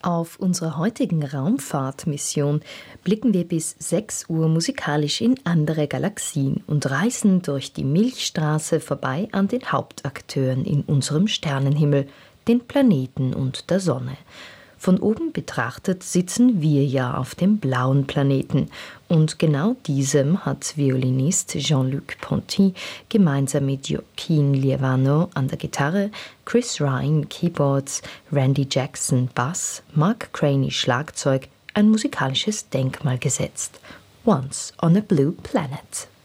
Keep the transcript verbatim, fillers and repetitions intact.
Auf unserer heutigen Raumfahrtmission blicken wir bis sechs Uhr musikalisch in andere Galaxien und reisen durch die Milchstraße vorbei an den Hauptakteuren in unserem Sternenhimmel, den Planeten und der Sonne. Von oben betrachtet sitzen wir ja auf dem blauen Planeten und genau diesem hat Violinist Jean-Luc Ponty gemeinsam mit Joaquin Lievano an der Gitarre, Chris Ryan Keyboards, Randy Jackson Bass, Mark Craney Schlagzeug ein musikalisches Denkmal gesetzt. Once on a Blue Planet.